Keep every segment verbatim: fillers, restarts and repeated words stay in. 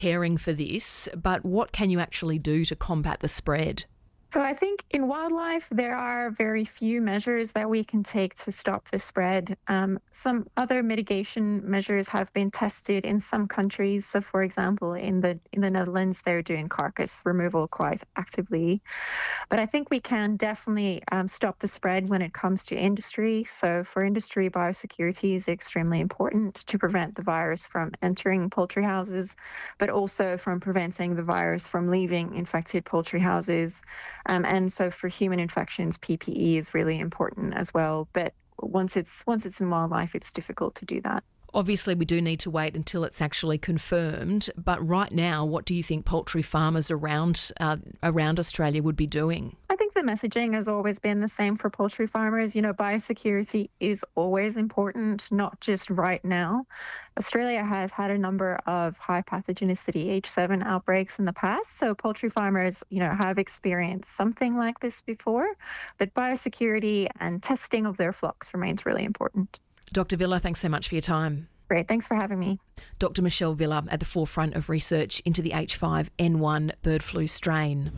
caring for this, but what can you actually do to combat the spread? So I think in wildlife, there are very few measures that we can take to stop the spread. Um, some other mitigation measures have been tested in some countries. So, for example, in the in the Netherlands, they're doing carcass removal quite actively. But I think we can definitely um, stop the spread when it comes to industry. So for industry, biosecurity is extremely important to prevent the virus from entering poultry houses, but also from preventing the virus from leaving infected poultry houses. Um, and so for human infections, P P E is really important as well. But once it's once it's in wildlife, it's difficult to do that. Obviously, we do need to wait until it's actually confirmed. But right now, what do you think poultry farmers around uh, around Australia would be doing? I think the messaging has always been the same for poultry farmers. You know, biosecurity is always important, not just right now. Australia has had a number of high pathogenicity H seven outbreaks in the past, so poultry farmers, you know, have experienced something like this before. But biosecurity and testing of their flocks remains really important. Doctor Villa, thanks so much for your time. Great, thanks for having me. Doctor Michelle Villa at the forefront of research into the H five N one bird flu strain.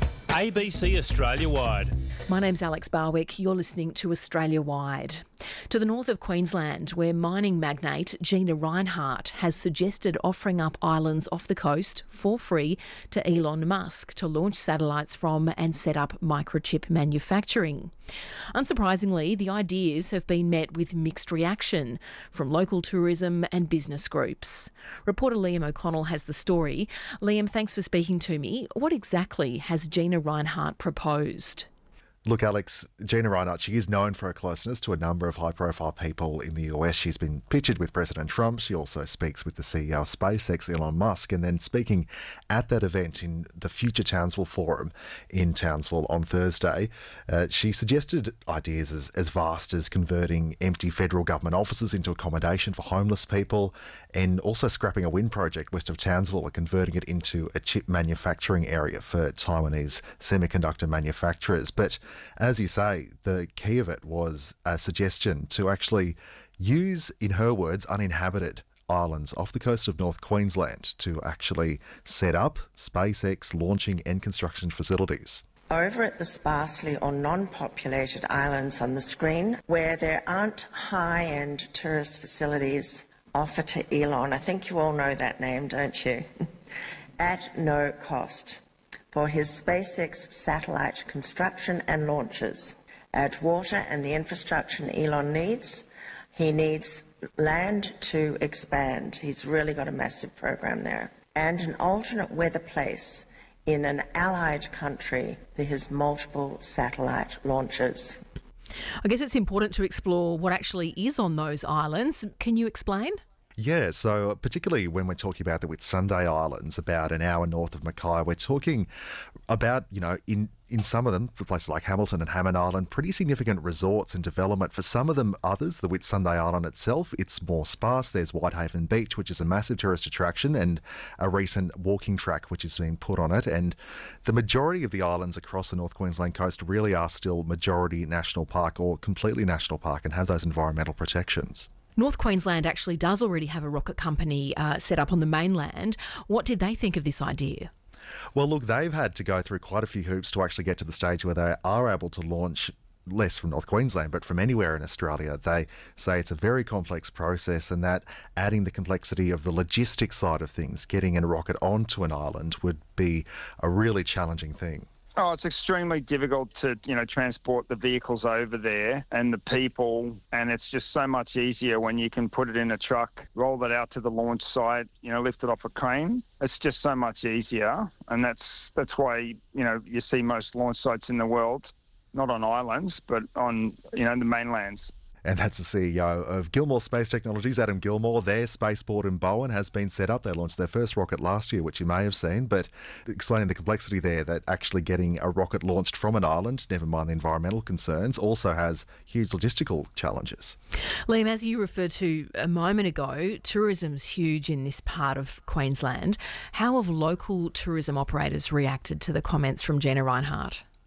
A B C Australia Wide. My name's Alex Barwick. You're listening to Australia Wide. To the north of Queensland, where mining magnate Gina Rinehart has suggested offering up islands off the coast for free to Elon Musk to launch satellites from and set up microchip manufacturing. Unsurprisingly, the ideas have been met with mixed reaction from local tourism and business groups. Reporter Liam O'Connell has the story. Liam, thanks for speaking to me. What exactly has Gina Rinehart proposed? Look, Alex, Gina Rinehart, she is known for her closeness to a number of high-profile people in the U S. She's been pictured with President Trump. She also speaks with the C E O of SpaceX, Elon Musk, and then speaking at that event in the Future Townsville Forum in Townsville on Thursday, uh, she suggested ideas as, as vast as converting empty federal government offices into accommodation for homeless people, and also scrapping a wind project west of Townsville and converting it into a chip manufacturing area for Taiwanese semiconductor manufacturers. But as you say, the key of it was a suggestion to actually use, in her words, uninhabited islands off the coast of North Queensland to actually set up SpaceX launching and construction facilities. Over at the sparsely or non-populated islands on the screen, where there aren't high-end tourist facilities offered to Elon, I think you all know that name, don't you? At no cost, for his SpaceX satellite construction and launches. Add water and the infrastructure Elon needs. He needs land to expand. He's really got a massive program there. And an alternate weather place in an allied country for his multiple satellite launches. I guess it's important to explore what actually is on those islands. Can you explain? Yeah, so particularly when we're talking about the Whitsunday Islands, about an hour north of Mackay, we're talking about, you know, in, in some of them, places like Hamilton and Hammond Island, pretty significant resorts and development. For some of them, others, the Whitsunday Island itself, it's more sparse. There's Whitehaven Beach, which is a massive tourist attraction, and a recent walking track which has been put on it. And the majority of the islands across the North Queensland coast really are still majority national park or completely national park and have those environmental protections. North Queensland actually does already have a rocket company uh, set up on the mainland. What did they think of this idea? Well, look, they've had to go through quite a few hoops to actually get to the stage where they are able to launch less from North Queensland, but from anywhere in Australia. They say it's a very complex process, and that adding the complexity of the logistics side of things, getting a rocket onto an island, would be a really challenging thing. Oh, it's extremely difficult to, you know, transport the vehicles over there and the people, and it's just so much easier when you can put it in a truck, roll it out to the launch site, you know, lift it off a crane. It's just so much easier, and that's that's why, you know, you see most launch sites in the world, not on islands, but on, you know, the mainlands. And that's the C E O of Gilmore Space Technologies, Adam Gilmore. Their spaceport in Bowen has been set up. They launched their first rocket last year, which you may have seen, but explaining the complexity there, that actually getting a rocket launched from an island, never mind the environmental concerns, also has huge logistical challenges. Liam, as you referred to a moment ago, tourism's huge in this part of Queensland. How have local tourism operators reacted to the comments from Gina Rinehart?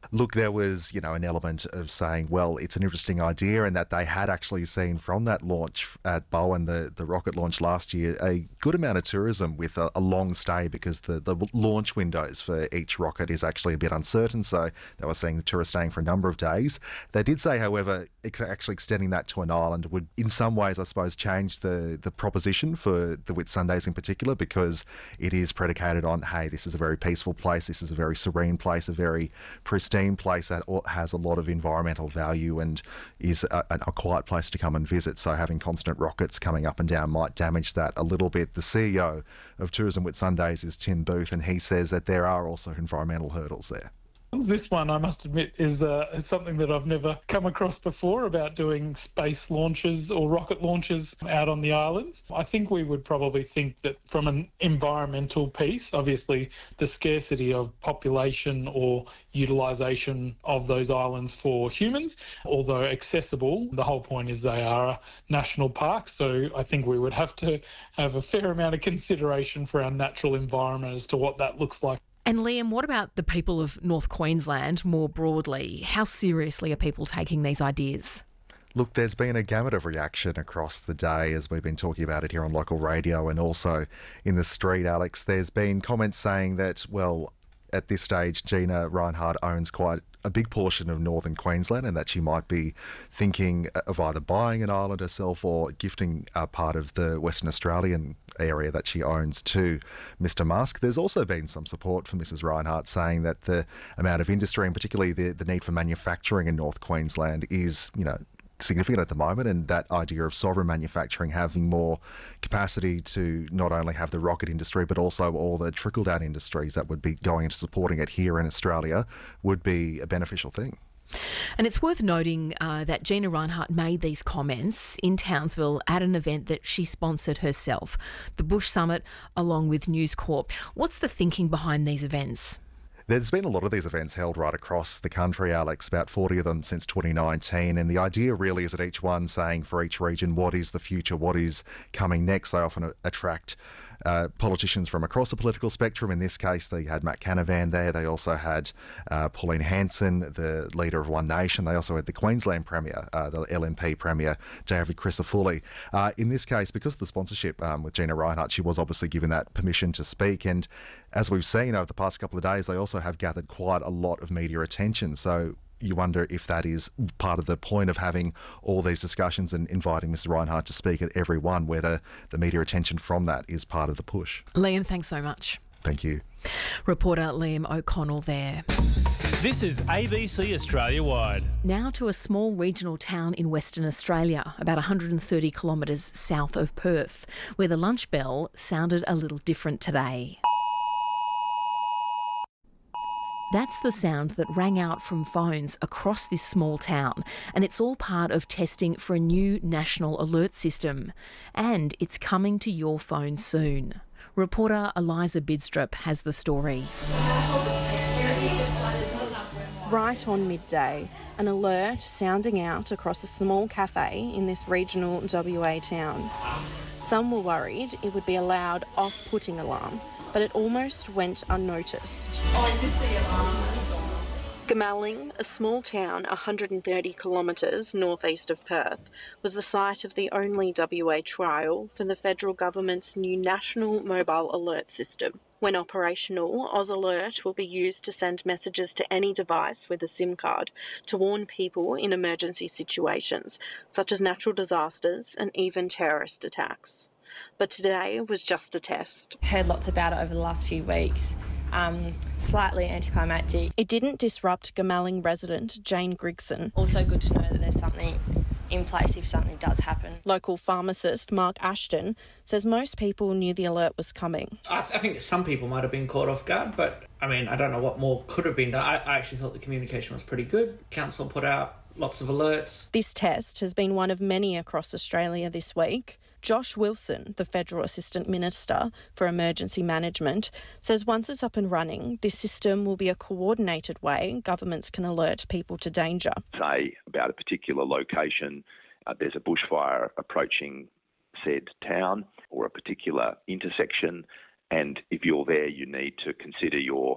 Look, there was, you know, an element of saying, well, it's an interesting idea, and that they had actually seen from that launch at Bowen, the, the rocket launch last year, a good amount of tourism with a, a long stay, because the, the launch windows for each rocket is actually a bit uncertain. So they were seeing the tourists staying for a number of days. They did say, however, ex- actually extending that to an island would, in some ways, I suppose, change the, the proposition for the Whitsundays in particular, because it is predicated on, hey, this is a very peaceful place, this is a very serene place, a very pristine place that has a lot of environmental value and is a, a quiet place to come and visit. So having constant rockets coming up and down might damage that a little bit. The C E O of Tourism Whitsundays is Tim Booth, and he says that there are also environmental hurdles there. This one, I must admit, is, uh, is something that I've never come across before, about doing space launches or rocket launches out on the islands. I think we would probably think that from an environmental piece, obviously the scarcity of population or utilisation of those islands for humans, although accessible, the whole point is they are a national park, so I think we would have to have a fair amount of consideration for our natural environment as to what that looks like. And Liam, what about the people of North Queensland more broadly? How seriously are people taking these ideas? Look, there's been a gamut of reaction across the day as we've been talking about it here on local radio and also in the street, Alex. There's been comments saying that, well, at this stage, Gina Rinehart owns quite a big portion of northern Queensland, and that she might be thinking of either buying an island herself or gifting a part of the Western Australian area that she owns to Mister Musk. There's also been some support for Missus Rinehart, saying that the amount of industry, and particularly the, the need for manufacturing in North Queensland, is, you know, significant at the moment, and that idea of sovereign manufacturing having more capacity to not only have the rocket industry but also all the trickle-down industries that would be going into supporting it here in Australia would be a beneficial thing. And it's worth noting uh, that Gina Rinehart made these comments in Townsville at an event that she sponsored herself, the Bush Summit, along with News Corp. What's the thinking behind these events? There's been a lot of these events held right across the country, Alex, about forty of them since twenty nineteen. And the idea really is that each one saying for each region, what is the future, what is coming next. They often attract uh, politicians from across the political spectrum. In this case, they had Matt Canavan there. They also had uh, Pauline Hanson, the leader of One Nation. They also had the Queensland Premier, uh, the L M P Premier, David Crisafulli. Uh, in this case, because of the sponsorship um, with Gina Rinehart, she was obviously given that permission to speak. And as we've seen over the past couple of days, they also have gathered quite a lot of media attention. So you wonder if that is part of the point of having all these discussions and inviting Mister Rinehart to speak at every one, whether the media attention from that is part of the push. Liam, thanks so much. Thank you. Reporter Liam O'Connell there. This is A B C Australia Wide. Now to a small regional town in Western Australia, about one hundred thirty kilometres south of Perth, where the lunch bell sounded a little different today. That's the sound that rang out from phones across this small town, and it's all part of testing for a new national alert system. And it's coming to your phone soon. Reporter Eliza Bidstrup has the story. Right on midday, an alert sounding out across a small cafe in this regional W A town. Some were worried it would be a loud, off-putting alarm, but it almost went unnoticed. Oh, is this the alarm? Gamalling, a small town one hundred thirty kilometres northeast of Perth, was the site of the only W A trial for the federal government's new National Mobile Alert System. When operational, Oz Alert will be used to send messages to any device with a SIM card to warn people in emergency situations, such as natural disasters and even terrorist attacks. But today was just a test. Heard lots about it over the last few weeks. Um, slightly anticlimactic. It didn't disrupt Gamalling resident Jane Grigson. Also good to know that there's something in place if something does happen. Local pharmacist Mark Ashton says most people knew the alert was coming. I, th- I think some people might have been caught off guard, but I mean, I don't know what more could have been done. I, I actually thought the communication was pretty good. Council put out lots of alerts. This test has been one of many across Australia this week. Josh Wilson, the Federal Assistant Minister for Emergency Management, says once it's up and running, this system will be a coordinated way governments can alert people to danger. Say about a particular location, uh, there's a bushfire approaching said town or a particular intersection, and if you're there, you need to consider your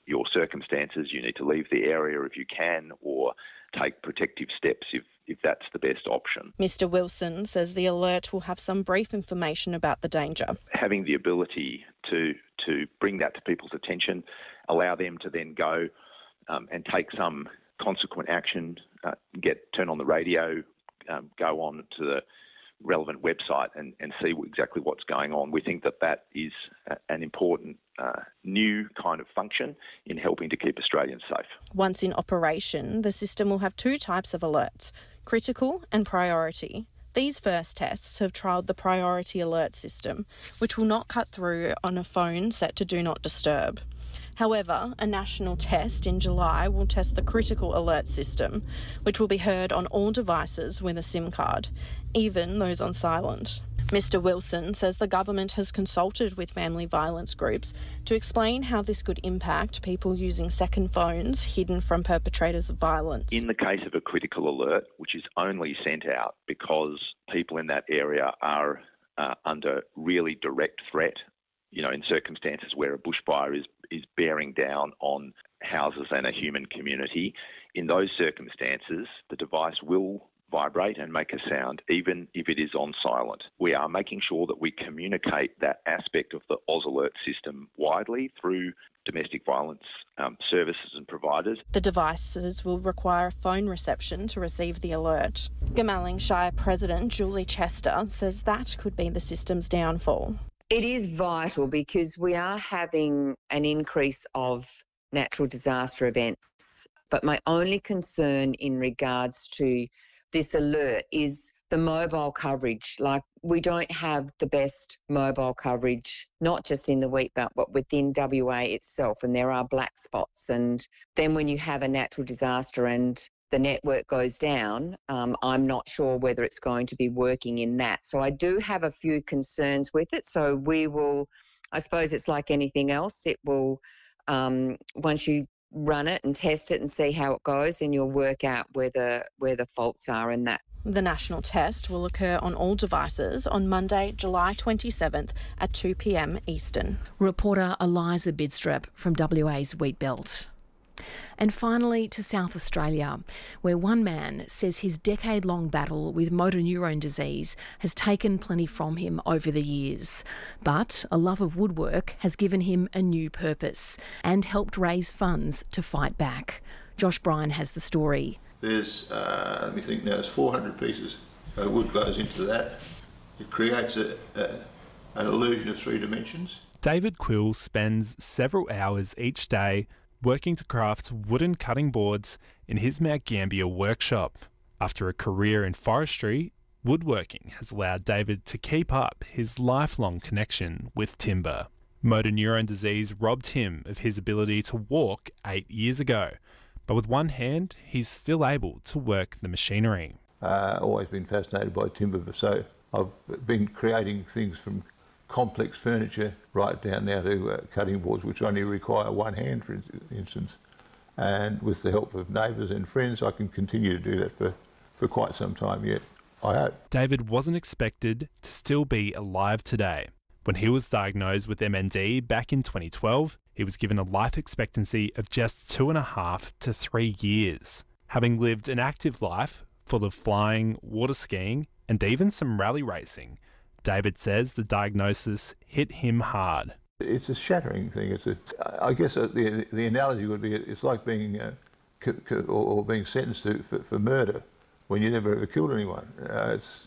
your circumstances. You need to leave the area if you can, or take protective steps if, if that's the best option. Mister Wilson says the alert will have some brief information about the danger. Having the ability to to bring that to people's attention, allow them to then go um, and take some consequent action, uh, get turn on the radio, um, go on to the relevant website and, and see exactly what's going on. We think that that is a, an important uh, new kind of function in helping to keep Australians safe. Once in operation, the system will have two types of alerts, critical and priority. These first tests have trialled the priority alert system, which will not cut through on a phone set to Do Not Disturb. However, a national test in July will test the critical alert system, which will be heard on all devices with a SIM card, even those on silent. Mister Wilson says the government has consulted with family violence groups to explain how this could impact people using second phones hidden from perpetrators of violence. In the case of a critical alert, which is only sent out because people in that area are uh, under really direct threat, you know, in circumstances where a bushfire is, is bearing down on houses and a human community, in those circumstances, the device will vibrate and make a sound, even if it is on silent. We are making sure that we communicate that aspect of the Oz Alert system widely through domestic violence um, services and providers. The devices will require a phone reception to receive the alert. Goomalling Shire President Julie Chester says that could be the system's downfall. It is vital because we are having an increase of natural disaster events. But my only concern in regards to this alert is the mobile coverage. Like, we don't have the best mobile coverage, not just in the wheat belt, but within W A itself. And there are black spots. And then when you have a natural disaster and the network goes down, um, I'm not sure whether it's going to be working in that. So I do have a few concerns with it. So we will, I suppose it's like anything else. It will, um, once you run it and test it and see how it goes, and you'll work out where the, where the faults are in that. The national test will occur on all devices on Monday, July twenty-seventh at two p m Eastern. Reporter Eliza Bidstrup from W A's Wheat Belt. And finally to South Australia, where one man says his decade-long battle with motor neurone disease has taken plenty from him over the years. But a love of woodwork has given him a new purpose and helped raise funds to fight back. Josh Bryan has the story. There's, uh, let me think now, there's four hundred pieces of wood goes into that. It creates a, a, an illusion of three dimensions. David Quill spends several hours each day working to craft wooden cutting boards in his Mount Gambier workshop. After a career in forestry, woodworking has allowed David to keep up his lifelong connection with timber. Motor neurone disease robbed him of his ability to walk eight years ago, but with one hand, he's still able to work the machinery. Uh, always been fascinated by timber, so I've been creating things from complex furniture right down now to uh, cutting boards, which only require one hand, for instance. And with the help of neighbours and friends, I can continue to do that for, for quite some time yet, I hope. David wasn't expected to still be alive today. When he was diagnosed with M N D back in twenty twelve, he was given a life expectancy of just two and a half to three years. Having lived an active life full of flying, water skiing, and even some rally racing, David says the diagnosis hit him hard. It's a shattering thing. It's a, I guess the the analogy would be it's like being uh, c- c- or, or being sentenced to, for, for murder when you never ever killed anyone. Uh, it's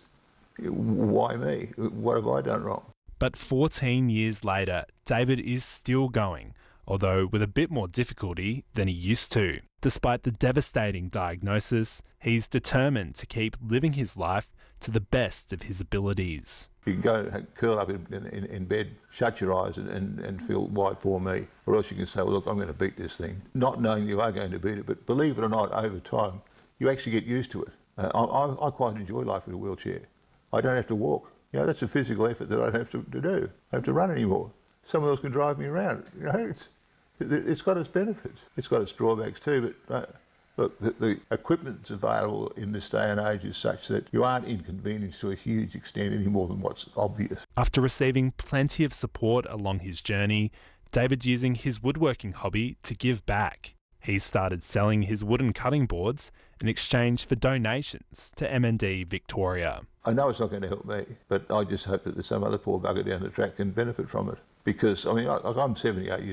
why me? What have I done wrong? But fourteen years later, David is still going, although with a bit more difficulty than he used to. Despite the devastating diagnosis, he's determined to keep living his life to the best of his abilities. You can go curl up in, in, in bed, shut your eyes and, and, and feel, why poor me? Or else you can say, well, look, I'm going to beat this thing. Not knowing you are going to beat it, but believe it or not, over time, you actually get used to it. Uh, I, I quite enjoy life in a wheelchair. I don't have to walk. You know, that's a physical effort that I don't have to, to do. I have to run anymore. Someone else can drive me around. You know, it's, it's got its benefits. It's got its drawbacks too, but uh, look, the, the equipment that's available in this day and age is such that you aren't inconvenienced to a huge extent any more than what's obvious. After receiving plenty of support along his journey, David's using his woodworking hobby to give back. He's started selling his wooden cutting boards in exchange for donations to M and D Victoria. I know it's not going to help me, but I just hope that there's some other poor bugger down the track can benefit from it. Because, I mean, I, I'm seventy-eight years